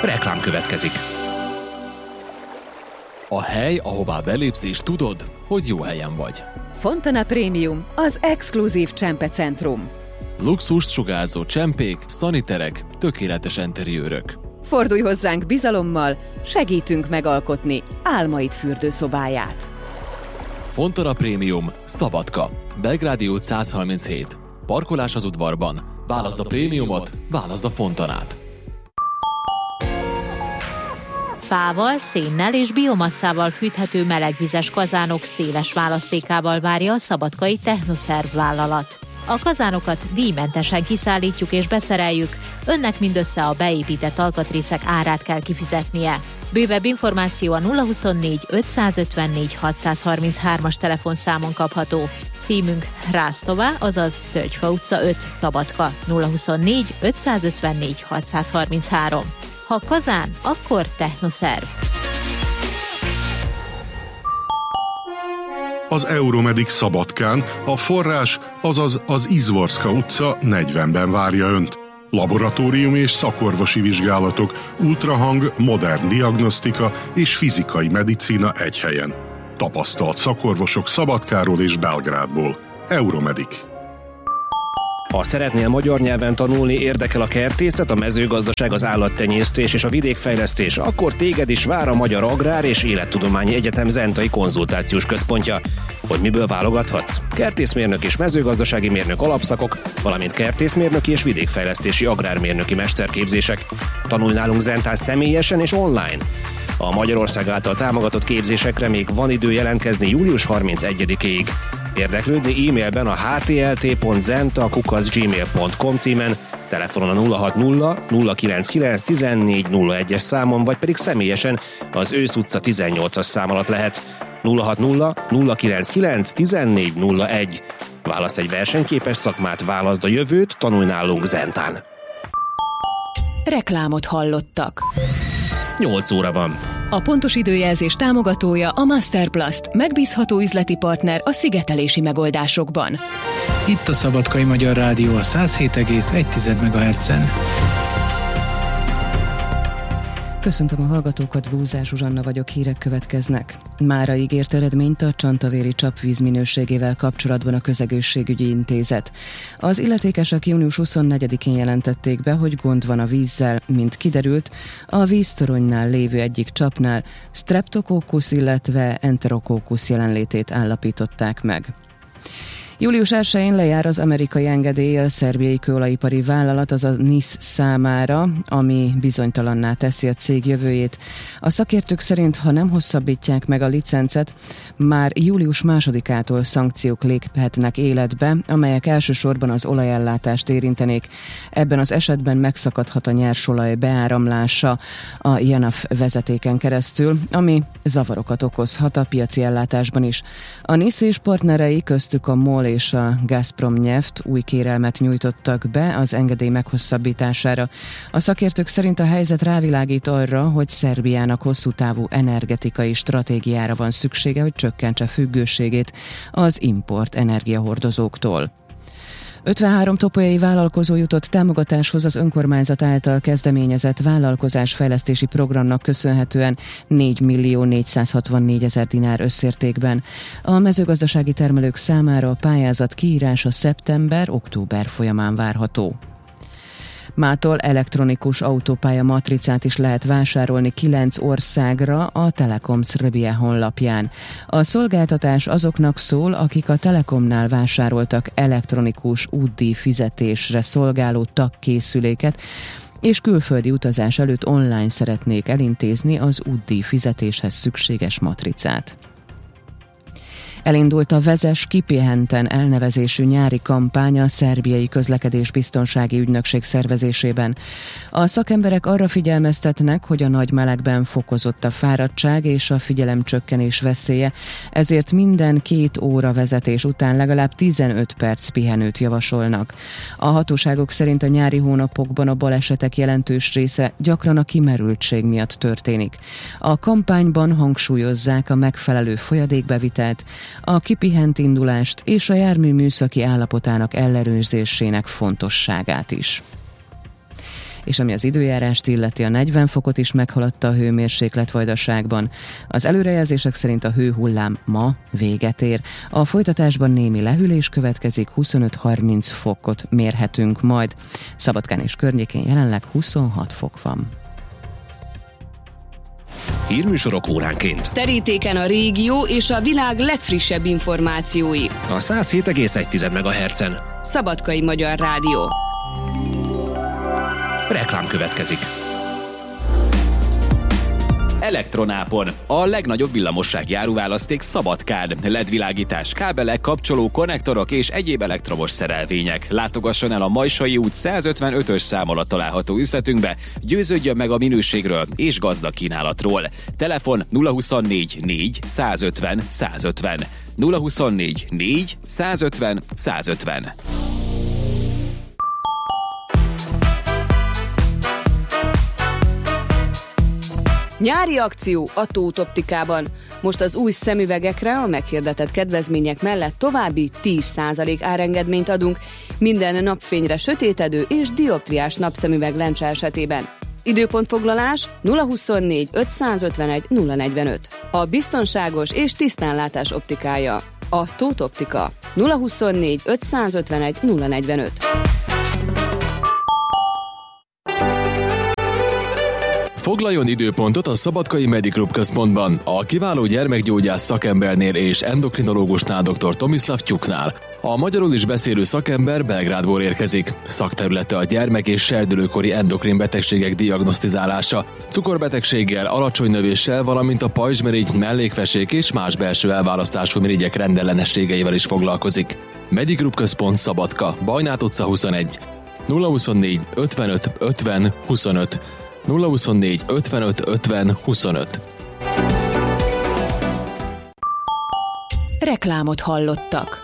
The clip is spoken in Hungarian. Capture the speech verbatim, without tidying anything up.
Reklám következik. A hely, ahová belépsz és tudod, hogy jó helyen vagy. Fontana Premium, az exkluzív csempecentrum. Luxust sugárzó csempék, szaniterek, tökéletes enteriőrök. Fordulj hozzánk bizalommal, segítünk megalkotni álmaid fürdőszobáját. Fontana Premium, Szabadka, Belgrádi út száz harminchét. Parkolás az udvarban. Válaszd a prémiumot, válaszd a Fontanát. Fával, szénnel és biomasszával fűthető melegvizes kazánok széles választékával várja a szabadkai Technoszerv vállalat. A kazánokat díjmentesen kiszállítjuk és beszereljük, önnek mindössze a beépített alkatrészek árát kell kifizetnie. Bővebb információ a nulla huszonnégy ötszázötvennégy hatszázharminchárom-as telefonszámon kapható. Címünk Rásztová, azaz Tölgyfa utca öt, Szabadka, nulla huszonnégy ötszázötvennégy hatszázharminchárom. Ha kazán, akkor Technoszerv. Az Euromedic Szabadkán a forrás, azaz az Izvorska utca negyvenben várja önt. Laboratóriumi és szakorvosi vizsgálatok, ultrahang, modern diagnosztika és fizikai medicína egy helyen. Tapasztalt szakorvosok Szabadkáról és Belgrádból. Euromedic. Ha szeretnél magyar nyelven tanulni, érdekel a kertészet, a mezőgazdaság, az állattenyésztés és a vidékfejlesztés, akkor téged is vár a Magyar Agrár és Élettudományi Egyetem Zentai Konzultációs Központja. Hogy miből válogathatsz? Kertészmérnök és mezőgazdasági mérnök alapszakok, valamint kertészmérnöki és vidékfejlesztési agrármérnöki mesterképzések. Tanulj nálunk Zentán személyesen és online. A Magyarország által támogatott képzésekre még van idő jelentkezni július harmincegyedikéig. Érdeklődni e-mailben a h t l t pont zenta kukac gmail pont com címen, telefonon a nulla hat nulla nulla kilenc kilenc tizennégy nulla egyes számon, vagy pedig személyesen az Ősz utca tizennyolcas szám alatt lehet. nulla hat nulla nulla kilenc kilenc tizennégy nulla egy. Válasz egy versenyképes szakmát, válaszd a jövőt, tanulj nálunk Zentán. Reklámot hallottak. nyolc óra van. A pontos időjelzés támogatója a Masterplast, megbízható üzleti partner a szigetelési megoldásokban. Itt a Szabadkai Magyar Rádió a száz hét egész egy megahertzen. Köszöntöm a hallgatókat, Búzás Zsuzsanna vagyok, hírek következnek. Mára ígért eredményt a csantavéri csapvíz minőségével kapcsolatban a Közegészségügyi Intézet. Az illetékesek június huszonnegyedikén jelentették be, hogy gond van a vízzel, mint kiderült, a víztoronynál lévő egyik csapnál Streptococcus, illetve Enterococcus jelenlétét állapították meg. július elsején lejár az amerikai engedély a szerbiai kőolajipari vállalat, az a NISZ számára, ami bizonytalanná teszi a cég jövőjét. A szakértők szerint, ha nem hosszabbítják meg a licencet, már július másodikától szankciók léphetnek életbe, amelyek elsősorban az olajellátást érintenék. Ebben az esetben megszakadhat a nyersolaj beáramlása a JANAF vezetéken keresztül, ami zavarokat okozhat a piaci ellátásban is. A NISZ és partnerei, köztük a MOL és a Gazprom Neft új kérelmet nyújtottak be az engedély meghosszabbítására. A szakértők szerint a helyzet rávilágít arra, hogy Szerbiának hosszú távú energetikai stratégiára van szüksége, hogy csökkentse függőségét az import energiahordozóktól. ötvenhárom topolyai vállalkozó jutott támogatáshoz az önkormányzat által kezdeményezett vállalkozásfejlesztési programnak köszönhetően négy millió négyszázhatvannégy ezer dinár összértékben. A mezőgazdasági termelők számára a pályázat kiírása szeptember-október folyamán várható. Mától elektronikus autópálya matricát is lehet vásárolni kilenc országra a Telekom Srbija honlapján. A szolgáltatás azoknak szól, akik a Telekomnál vásároltak elektronikus útdíj fizetésre szolgáló tagkészüléket, és külföldi utazás előtt online szeretnék elintézni az útdíj fizetéshez szükséges matricát. Elindult a Vezess Kipihenten elnevezésű nyári kampány a szerbiai közlekedésbiztonsági ügynökség szervezésében. A szakemberek arra figyelmeztetnek, hogy a nagy melegben fokozott a fáradtság és a figyelemcsökkenés veszélye, ezért minden két óra vezetés után legalább tizenöt perc pihenőt javasolnak. A hatóságok szerint a nyári hónapokban a balesetek jelentős része gyakran a kimerültség miatt történik. A kampányban hangsúlyozzák a megfelelő folyadékbevitelt, a kipihent indulást és a jármű műszaki állapotának ellenőrzésének fontosságát is. és ami az időjárást illeti, a negyven fokot is meghaladta a hőmérséklet Vajdaságban. Az előrejelzések szerint a hőhullám ma véget ér. A folytatásban némi lehűlés következik, huszonöt-harminc fokot mérhetünk majd. Szabadkán és környékén jelenleg huszonhat fok van. Hírműsorok óránként. Terítéken a régió és a világ legfrissebb információi. A száz hét egész egy megahertzen. Szabadkai Magyar Rádió. Reklám következik. Elektronápon. A legnagyobb villamossági áruválaszték Szabadkán. el é dé világítás, kábelek, kapcsoló, konnektorok és egyéb elektromos szerelvények. Látogasson el a Majsai út százötvenötös szám alatt található üzletünkbe, győződjön meg a minőségről és gazdag kínálatról. Telefon nulla huszonnégy négy százötven százötven. nulla huszonnégy négy százötven százötven. Nyári akció a Tóth Optikában. Most az új szemüvegekre a meghirdetett kedvezmények mellett további tíz százalék árengedményt adunk minden napfényre sötétedő és dioptriás napszemüveg lencse esetében. Időpontfoglalás nulla huszonnégy ötszázötvenegy nulla negyvenöt. A biztonságos és tisztánlátás optikája. A Tóth Optika. nulla huszonnégy ötszázötvenegy nulla negyvenöt. Foglaljon időpontot a Szabadkai Mediklub központban, a kiváló gyermekgyógyász szakembernél és endokrinológusnál dr. Tomislav Tyuknál. A magyarul is beszélő szakember Belgrádból érkezik. Szakterülete a gyermek- és serdülőkori endokrin betegségek diagnosztizálása, cukorbetegséggel, alacsony növéssel, valamint a pajzsmirigy, mellékfesék és más belső elválasztású mirigyek rendellenességeivel is foglalkozik. Mediklub központ Szabadka, Bajnát utca huszonegy. nulla huszonnégy ötvenöt ötven huszonöt. nulla huszonnégy ötvenöt ötven huszonöt. Reklámot hallottak.